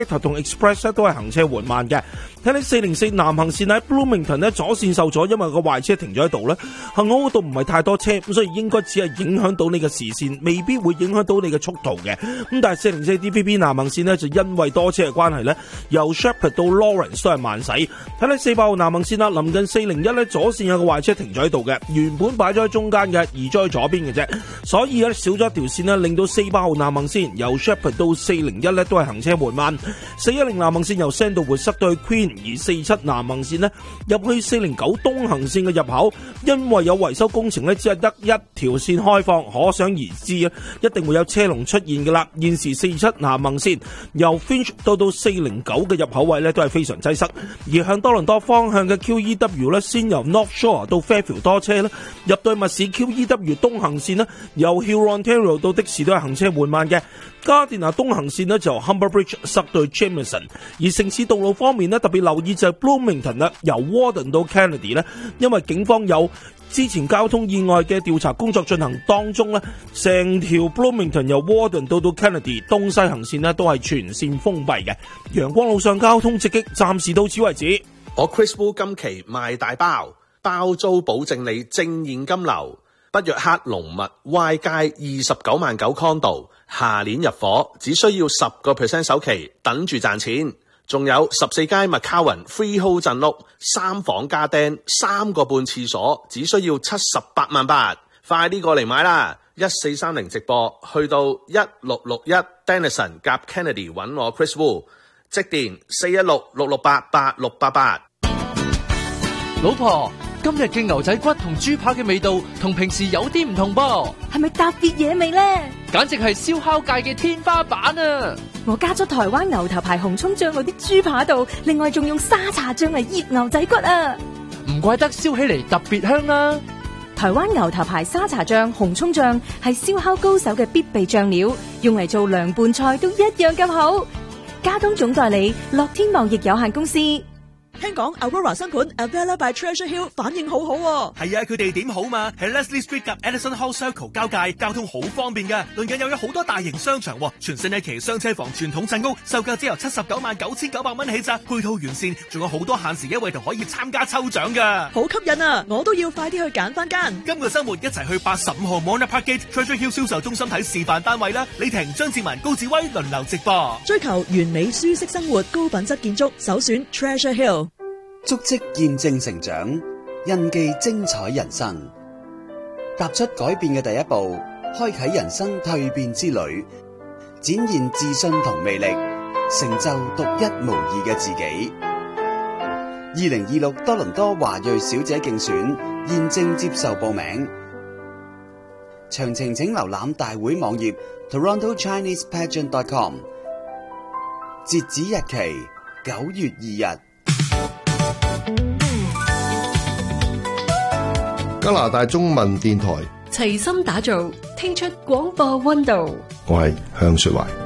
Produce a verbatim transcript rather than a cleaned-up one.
同 Express 咧都係行車緩慢嘅。睇你四零四南行線喺 Bloomington 咧左線受阻，因為個壞車停咗喺度咧，幸好嗰度唔係太多車，咁所以應該只係影響到你嘅視線，未必會影響到你嘅速度嘅。咁但係四零四 D P P 南行線咧就因為多車嘅關係咧，由 Shepherd 到 Lawrence 都係慢駛。睇你四百號南行線啦，臨近四零一咧左線有個壞車停咗喺度嘅，原本擺咗喺中間嘅，移咗喺左邊嘅啫，所以咧少咗一條線咧，令到四百號南行線由 Shepherd 到四零一咧都係行車緩慢。四一零南行線由 Sandalwood 塞到去 Queen，而四七南行線呢入去四零九東行線嘅入口，因為有維修工程呢，只係得一條線開放，可想而知啊，一定會有車龍出現噶啦。現時四七南行線由 Finch 到到四零九嘅入口位呢都係非常擠塞，而向多倫多方向嘅 Q E W 呢，先由 North Shore 到 Fairfield 多車呢，入到密市 Q E W 東行線呢，由 Hurontario 到的士都係行車緩慢嘅。加電拿東行線呢就由 Humber Bridge 塞到 Jameson， 而城市道路方面呢，特別留意就係 Bloomington 啦，由 Warden 到 Kennedy 呢，因為警方有之前交通意外嘅調查工作進行當中呢，成條 Bloomington 由 Warden 到到 Kennedy 東西行線呢都係全線封閉嘅。陽光路上交通直擊，暫時到此為止。 我 Chris Wu 今期賣大包，包租保證你正現金流。北約克龍物 Y 街二十九萬九 condo， 下年入伙，只需要十個 percent 首期，等住賺錢。仲有十四街 McCowan Freehold 鎮屋，三房加釘，三個半廁所，只需要七十八萬八。快啲過嚟買啦！一四三零直播，去到一六六一 Denison 夾 Kennedy 揾我 Chris Wu， 即電四一六六六八八六八八。 老婆，今日嘅牛仔骨同豬扒嘅味道同平時有啲唔同噃， 係咪特別嘢味呢？ 簡直係燒烤界嘅天花板啊！ 我加咗台灣牛頭牌紅蔥醬嗰啲豬扒度，另外仲用沙茶醬嚟醃牛仔骨啊！ 唔怪得燒起嚟特別香啦！ 台灣牛頭牌沙茶醬、紅蔥醬係燒烤高手嘅必備醬料，用嚟做涼拌菜都一樣咁好。加東總代理樂天貿易有限公司。 聽講 Aurora 新盤 Avella by Treasure Hill 反應好好喎。 係啊，佢地點好嘛，喺 Leslie Street 及 Edison Hall Circle 交界，交通好方便㗎。鄰近又有好多大型商場，全新一期雙車房傳統鎮屋，售價只由七十九萬九千九百蚊起咋，配套完善，仲有好多限時優惠同可以參加抽獎㗎。 好吸引啊！我都要快啲去揀翻間。 今個週末一齊去八十五號 Mona Park Gate Treasure Hill 銷售中心睇示範單位啦。李婷、張志文、高志威輪流直播。 追求完美舒適生活，高品質建築，首選 Treasure Hill。 足跡見證成長，印記精彩人生。踏出改變嘅第一步，開啟人生蛻變之旅，展現自信同魅力，成就獨一無二嘅自己。二零二六多倫多華裔小姐競選現正接受報名，詳情請瀏覽大會網頁 toronto chinese pageant dot com。截止日期九月二日。 加拿大中文電台齊心打造，聽出廣播溫度。 我係向雪懷。